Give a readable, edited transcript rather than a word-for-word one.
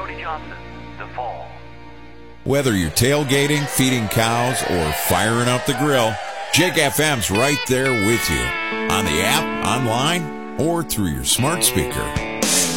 Cody Johnson, The Fall. Whether you're tailgating, feeding cows, or firing up the grill, Jake FM's right there with you. On the app, online, or through your smart speaker.